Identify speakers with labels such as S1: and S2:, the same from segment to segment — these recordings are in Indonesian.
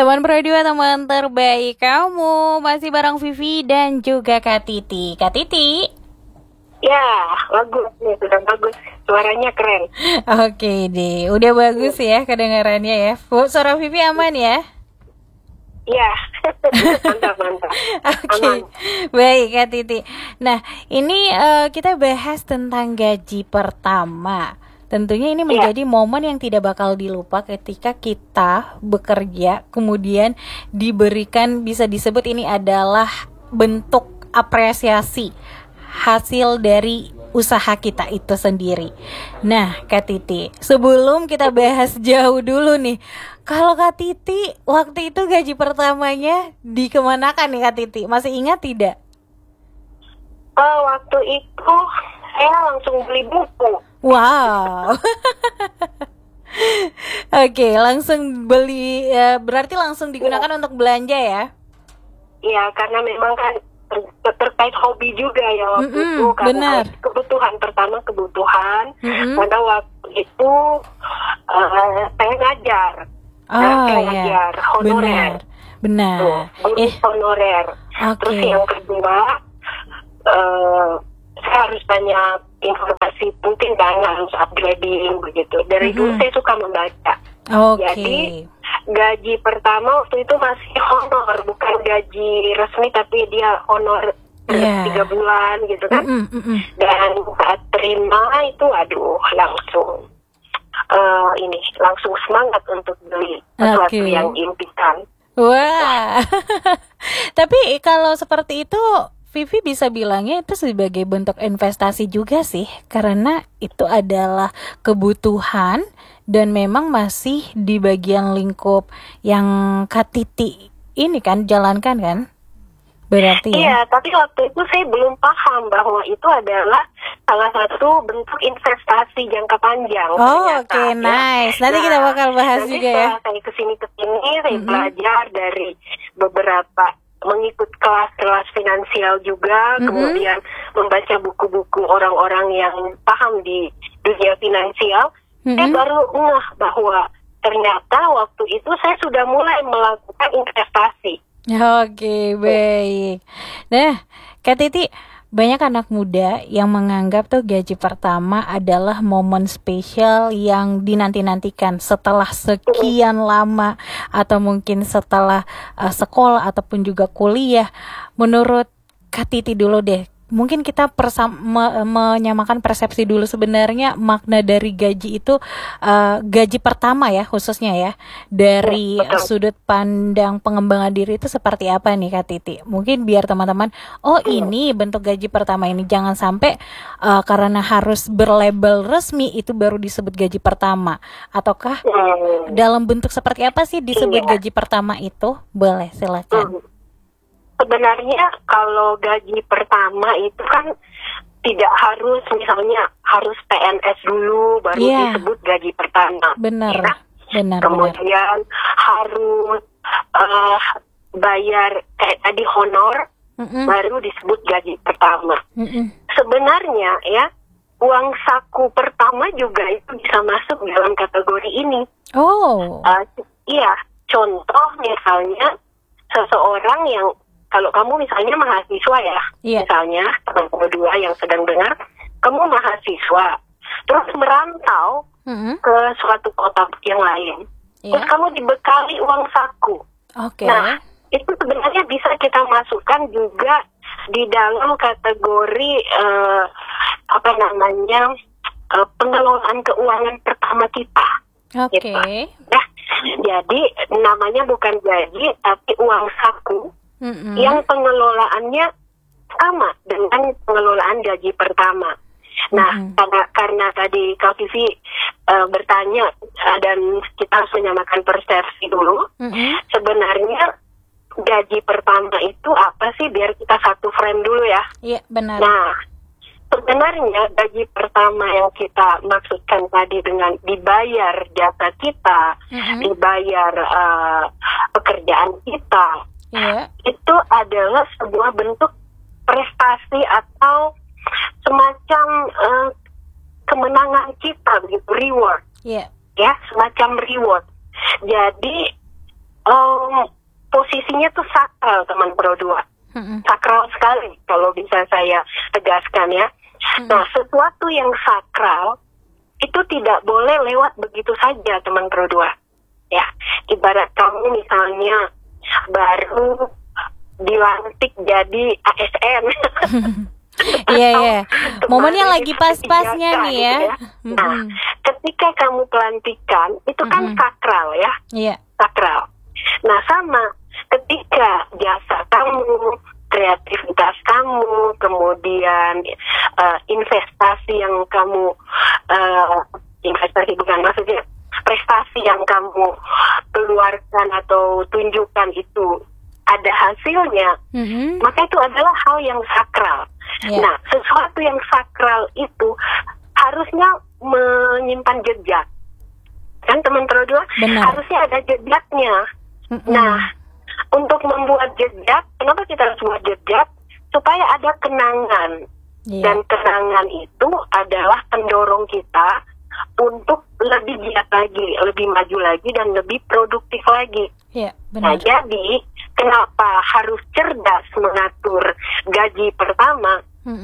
S1: Teman berdua, teman terbaik kamu. Masih bareng Vivi dan juga Kak Titi. Kak Titi.
S2: Ya, bagus nih, sudah bagus. Suaranya keren.
S1: Oke deh, udah bagus ya kedengarannya ya. Suara Vivi aman ya?
S2: Ya, mantap.
S1: Oke, baik Kak Titi. Nah, ini kita bahas tentang gaji pertama. Tentunya ini menjadi momen yang tidak bakal dilupa ketika kita bekerja, kemudian diberikan, bisa disebut ini adalah bentuk apresiasi hasil dari usaha kita itu sendiri. Nah, Kak Titi, sebelum kita bahas jauh dulu nih, kalau Kak Titi waktu itu gaji pertamanya dikemanakan nih Kak Titi? Masih ingat tidak?
S2: Waktu itu saya langsung beli buku.
S1: Wow. Oke, langsung beli, berarti langsung digunakan untuk belanja ya?
S2: Iya, karena memang kan terkait hobi juga ya waktu itu, karena
S1: benar.
S2: kebutuhan. Karena waktu itu saya ngajar. Ngajar honorer.
S1: Benar.
S2: Honorer. Terus yang kedua, saya harus banyak informasi, mungkin kan harus upgrading begitu. Dari dulu saya suka membaca. Jadi gaji pertama waktu itu masih honor, bukan gaji resmi, tapi dia honor 3 bulan gitu kan. Dan saat terima itu, langsung langsung semangat untuk beli sesuatu yang impikan.
S1: Wah. Tapi kalau seperti itu, Vivi bisa bilangnya itu sebagai bentuk investasi juga sih, karena itu adalah kebutuhan dan memang masih di bagian lingkup yang Kak Titi ini kan jalankan kan? Berarti
S2: iya, tapi waktu itu saya belum paham bahwa itu adalah salah satu bentuk investasi jangka panjang.
S1: Oke, nice. Nanti kita bakal bahas juga ya.
S2: Saya kesini saya belajar dari beberapa, mengikut kelas-kelas finansial juga, kemudian membaca buku-buku orang-orang yang paham di dunia finansial. Saya baru ngeh bahwa ternyata waktu itu saya sudah mulai melakukan investasi.
S1: Oke, baik. Nah, Kak Titi, banyak anak muda yang menganggap tuh gaji pertama adalah momen spesial yang dinanti-nantikan setelah sekian lama, atau mungkin setelah sekolah ataupun juga kuliah. Menurut Kak Titi dulu deh, mungkin kita menyamakan persepsi dulu, sebenarnya makna dari gaji itu, gaji pertama ya khususnya ya, dari sudut pandang pengembangan diri itu seperti apa nih Kak Titi? Mungkin biar teman-teman, ini bentuk gaji pertama ini, jangan sampai karena harus berlabel resmi itu baru disebut gaji pertama, ataukah dalam bentuk seperti apa sih disebut gaji pertama itu? Boleh, silakan.
S2: Sebenarnya kalau gaji pertama itu kan tidak harus, misalnya harus PNS dulu baru disebut gaji pertama.
S1: Benar.
S2: Kemudian harus bayar kayak tadi honor, baru disebut gaji pertama. Sebenarnya ya, uang saku pertama juga itu bisa masuk dalam kategori ini. Iya, contoh misalnya seseorang yang, kalau kamu misalnya mahasiswa ya, misalnya teman berdua yang sedang dengar, kamu mahasiswa, terus merantau ke suatu kota yang lain, terus kamu dibekali uang saku. Nah, itu sebenarnya bisa kita masukkan juga di dalam kategori pengelolaan keuangan pertama kita. Gitu. Nah, jadi namanya bukan gaji, tapi uang saku. Yang pengelolaannya sama dengan pengelolaan gaji pertama. Nah, karena tadi Kak Vivi bertanya, dan kita harus menyamakan persepsi dulu. Sebenarnya gaji pertama itu apa sih? Biar kita satu frame dulu ya.
S1: Iya, benar.
S2: Nah, sebenarnya gaji pertama yang kita maksudkan tadi dengan dibayar jasa kita, dibayar pekerjaan kita. Itu adalah sebuah bentuk prestasi atau semacam kemenangan kita, begitu, reward. Ya, semacam reward. Jadi posisinya tuh sakral, teman Pro 2. Sakral sekali kalau bisa saya tegaskan ya. Nah, sesuatu yang sakral itu tidak boleh lewat begitu saja, teman Pro 2. Ya, ibarat kamu misalnya baru dilantik jadi ASN.
S1: Iya. Momennya lagi pas-pasnya nih ya.
S2: Gitu ya. Nah, ketika kamu pelantikan itu kan sakral ya.
S1: Iya.
S2: Sakral. Nah, sama ketika jasa kamu, kreativitas kamu, kemudian investasi yang kamu investasi bukan maksudnya prestasi yang kamu keluarkan atau tunjukkan itu ada hasilnya, maka itu adalah hal yang sakral. Nah, sesuatu yang sakral itu harusnya menyimpan jejak. Kan teman Pro 2? Harusnya ada jejaknya. Nah, untuk membuat jejak, kenapa kita harus buat jejak? Supaya ada kenangan. Dan kenangan itu adalah pendorong kita untuk lebih giat lagi, lebih maju lagi, dan lebih produktif lagi. Nah, jadi kenapa harus cerdas mengatur gaji pertama,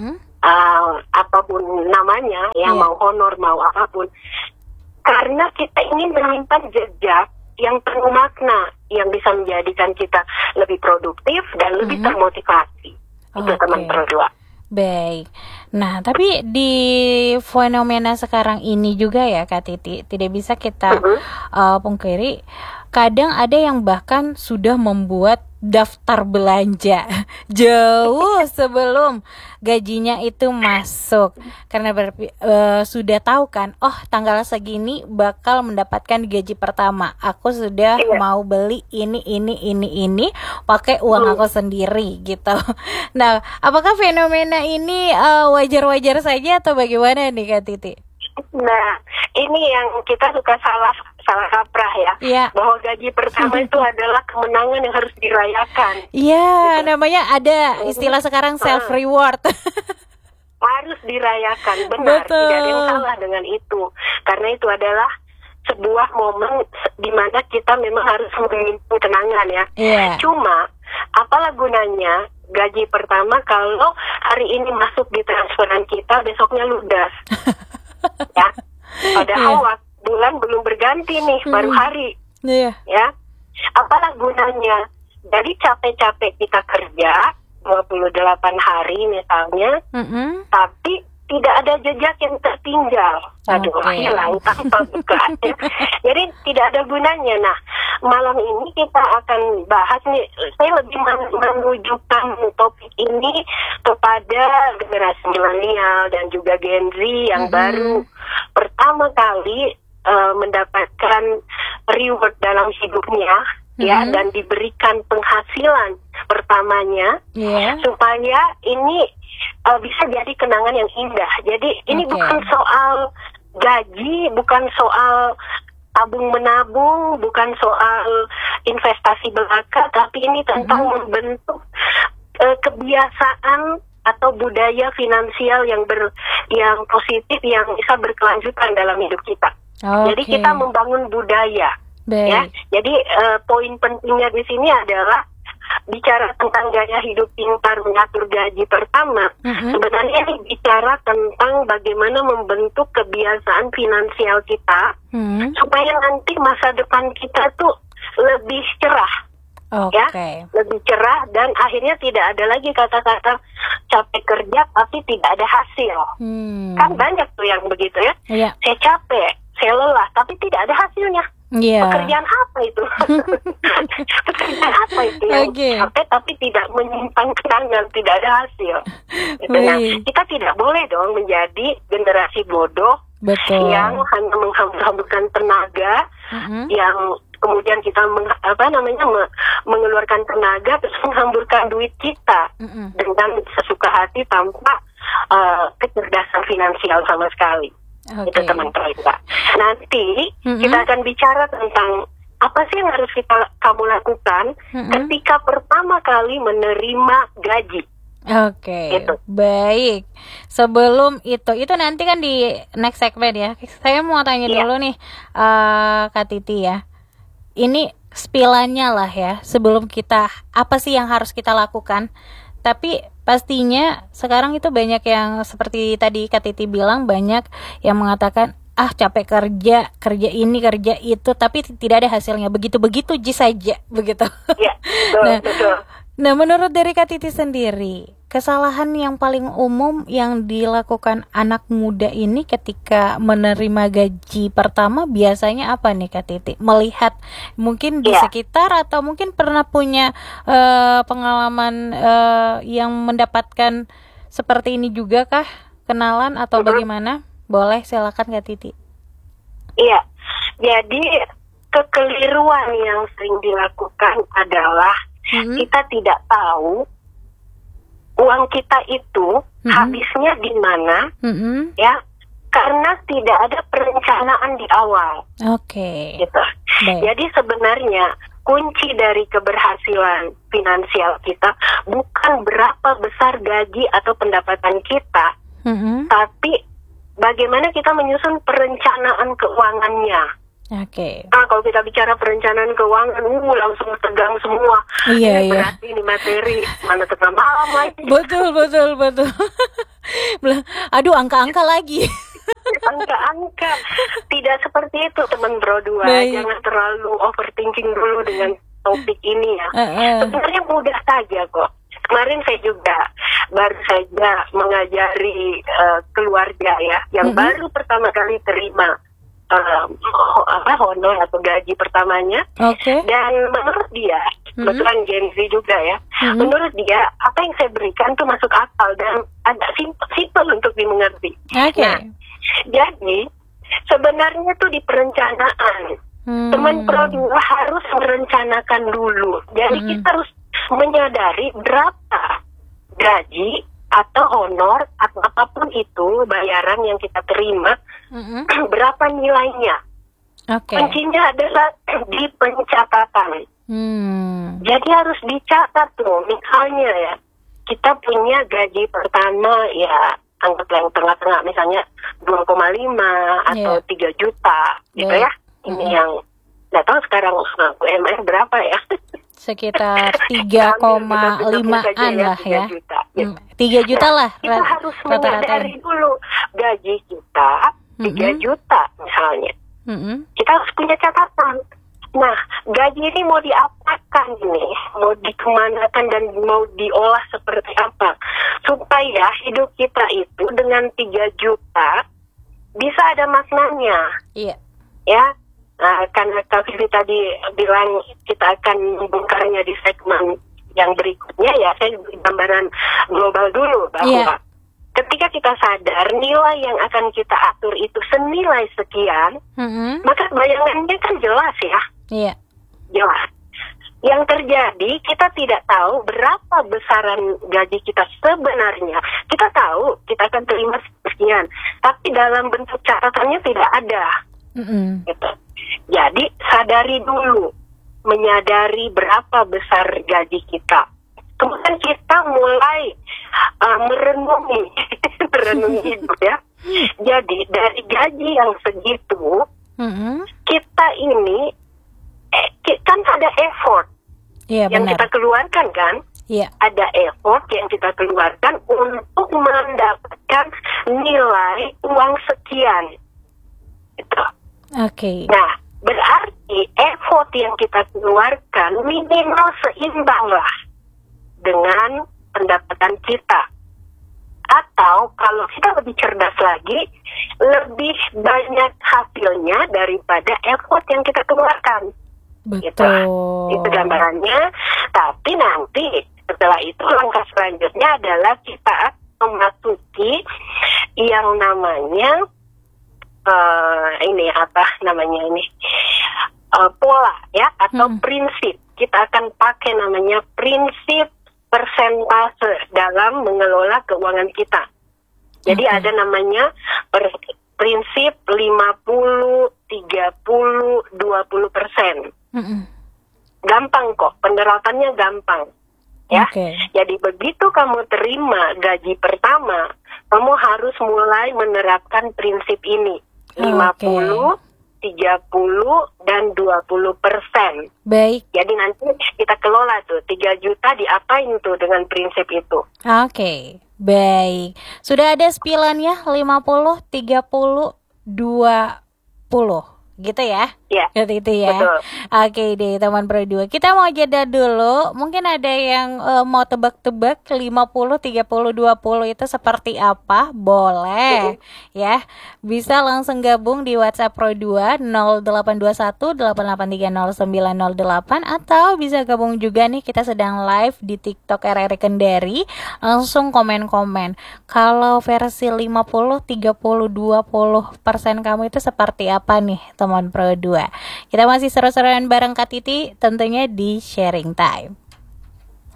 S2: apapun namanya, yang mau honor, mau apapun, karena kita ingin menyimpan jejak yang penuh makna, yang bisa menjadikan kita lebih produktif dan lebih termotivasi. Itu teman Pro 2.
S1: Baik. Nah, tapi di fenomena sekarang ini juga ya Kak Titi, tidak bisa kita pungkiri, kadang ada yang bahkan sudah membuat daftar belanja jauh sebelum gajinya itu masuk, karena sudah tahu kan, oh tanggal segini bakal mendapatkan gaji pertama, aku sudah mau beli ini pakai uang aku sendiri gitu. Nah, apakah fenomena ini wajar-wajar saja atau bagaimana nih Kak Titi?
S2: Nah, ini yang kita suka salah kaprah ya, bahwa gaji pertama itu adalah kemenangan yang harus dirayakan.
S1: Iya, namanya ada istilah sekarang self reward.
S2: Harus dirayakan, benar. Betul. Tidak ada yang salah dengan itu, karena itu adalah sebuah momen di mana kita memang harus menyimpan kenangan ya. Cuma apalah gunanya gaji pertama kalau hari ini masuk di transferan kita, besoknya ludas. Ya, padahal bulan belum berganti nih, baru hari. Ya, apalah gunanya? Jadi capek-capek kita kerja 28 hari misalnya, tapi tidak ada jejak yang tertinggal. Aduh, hilang tanpa bukanya. Jadi tidak ada gunanya. Nah, malam ini kita akan bahas nih, saya lebih menunjukkan topik ini kepada generasi milenial dan juga Gen Z yang baru pertama kali mendapatkan reward dalam hidupnya, ya, dan diberikan penghasilan pertamanya, supaya ini bisa jadi kenangan yang indah. Jadi ini bukan soal gaji, bukan soal tabung menabung, bukan soal investasi belaka, tapi ini tentang membentuk kebiasaan atau budaya finansial yang positif, yang bisa berkelanjutan dalam hidup kita. Jadi kita membangun budaya. Ya. Jadi poin pentingnya di sini adalah bicara tentang gaya hidup pintar mengatur gaji pertama. Sebenarnya ini bicara tentang bagaimana membentuk kebiasaan finansial kita supaya nanti masa depan kita tuh lebih cerah. Ya, lebih cerah, dan akhirnya tidak ada lagi kata-kata capek kerja tapi tidak ada hasil. Kan banyak tuh yang begitu ya. Saya capek, saya lelah tapi tidak ada hasilnya. Pekerjaan apa itu? Pekerjaan apa itu yang capek tapi tidak menyimpan kenangan, tidak ada hasil. Nah, kita tidak boleh dong menjadi generasi bodoh yang hanya menghambur-hamburkan tenaga, yang kemudian kita mengeluarkan tenaga terus menghamburkan duit kita dengan sesuka hati tanpa kecerdasan finansial sama sekali. Itu teman-teman. Nanti kita akan bicara tentang apa sih yang harus kamu lakukan ketika pertama kali menerima gaji.
S1: Gitu. Baik. Sebelum itu nanti kan di next segment ya. Saya mau tanya dulu nih, Kak Titi ya. Ini spilannya lah ya, sebelum kita apa sih yang harus kita lakukan. Tapi pastinya sekarang itu banyak yang seperti tadi Kak Titi bilang, banyak yang mengatakan capek kerja ini kerja itu, tapi tidak ada hasilnya, begitu saja begitu.
S2: Ya, betul.
S1: Nah, menurut dari Kak Titi sendiri, kesalahan yang paling umum yang dilakukan anak muda ini ketika menerima gaji pertama biasanya apa nih Kak Titi? Melihat mungkin di sekitar atau mungkin pernah punya pengalaman yang mendapatkan seperti ini juga kah? Kenalan atau bagaimana? Boleh, silakan Kak Titi.
S2: Iya, jadi kekeliruan yang sering dilakukan adalah kita tidak tahu uang kita itu habisnya di mana, ya, karena tidak ada perencanaan di awal.
S1: Oke.
S2: Gitu. Jadi sebenarnya kunci dari keberhasilan finansial kita bukan berapa besar gaji atau pendapatan kita, tapi bagaimana kita menyusun perencanaan keuangannya.
S1: Oke.
S2: Kalau kita bicara perencanaan keuangan, langsung tegang semua.
S1: Iya.
S2: Berarti ini materi mana tengah malam lagi.
S1: Betul. Aduh, angka-angka lagi.
S2: Angka-angka. Tidak seperti itu, teman Bro 2. Jangan terlalu overthinking dulu dengan topik ini ya. Sebenarnya mudah saja kok. Kemarin saya juga baru saja mengajari keluarga ya, yang baru pertama kali terima honor atau gaji pertamanya. Dan menurut dia, kebetulan Gen Z juga ya, menurut dia apa yang saya berikan tuh masuk akal dan agak simple untuk dimengerti. Nah, jadi sebenarnya tuh di perencanaan, teman Pro 2 harus merencanakan dulu. Jadi kita harus menyadari berapa gaji atau honor atau apapun itu bayaran yang kita terima, berapa nilainya. Kuncinya adalah di pencatatan. Jadi harus dicatat tuh. Misalnya ya, kita punya gaji pertama ya anggaplah yang tengah-tengah, misalnya 2,5 atau 3 juta gitu ya. Ini yang nggak tahu sekarang UMR berapa ya.
S1: Sekitar 3,5-an lah ya. 3 juta lah.
S2: Kita harus menyadari dulu gaji kita 3 juta misalnya. Kita harus punya catatan. Nah, gaji ini mau diapakan ini? Mau dikemanakan dan mau diolah seperti apa? Supaya hidup kita itu dengan 3 juta bisa ada maknanya.
S1: Iya.
S2: Ya. Nah, karena Kak Vivi tadi bilang kita akan membongkarnya di segmen yang berikutnya ya, saya gambaran global dulu bahwa ketika kita sadar nilai yang akan kita atur itu senilai sekian, maka bayangannya kan jelas ya.
S1: Iya.
S2: Jelas. Yang terjadi kita tidak tahu berapa besaran gaji kita sebenarnya. Kita tahu kita akan terima sekian, tapi dalam bentuk catatannya tidak ada. Gitu. Jadi sadari dulu, menyadari berapa besar gaji kita. Kemudian kita mulai merenungi hidup ya. Jadi dari gaji yang segitu, kita ini kan ada effort yang kita keluarkan kan. Ada effort yang kita keluarkan untuk mendapatkan nilai uang sekian. Itu. Nah, berarti effort yang kita keluarkan minimal seimbanglah dengan pendapatan kita. Atau kalau kita lebih cerdas lagi, lebih banyak hasilnya daripada effort yang kita keluarkan.
S1: Betul.
S2: Itu gambarannya. Tapi nanti setelah itu langkah selanjutnya adalah kita memasuki yang namanya pola ya atau prinsip. Kita akan pakai namanya prinsip persentase dalam mengelola keuangan kita. Jadi ada namanya prinsip 50, 30, 20%. Gampang kok, penerapannya gampang. Ya. Jadi begitu kamu terima gaji pertama, kamu harus mulai menerapkan prinsip ini. 50, 30, 30 dan 20%.
S1: Baik.
S2: Jadi nanti kita kelola tuh 3 juta diapain tuh dengan prinsip itu.
S1: Oke, baik. Sudah ada spionnya 50, 30, 20. Gitu ya?
S2: Iya.
S1: Gitu ya.
S2: Betul.
S1: Oke deh teman Pro 2. Kita mau jeda dulu. Mungkin ada yang mau tebak-tebak 50, 30, 20 itu seperti apa? Boleh. Ya. Bisa langsung gabung di WhatsApp Pro 2 0821 8830908 atau bisa gabung juga nih, kita sedang live di TikTok RRI Kendari. Langsung komen-komen. Kalau versi 50, 30, 20% kamu itu seperti apa nih teman Pro 2? Kita masih seru-seruan bareng Kak Titi tentunya di Sharing Time.